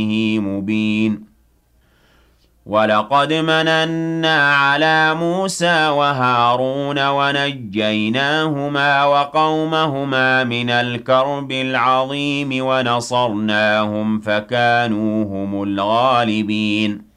مبين ولقد مننا على موسى وهارون ونجيناهما وقومهما من الكرب العظيم ونصرناهم فكانوا هم الغالبين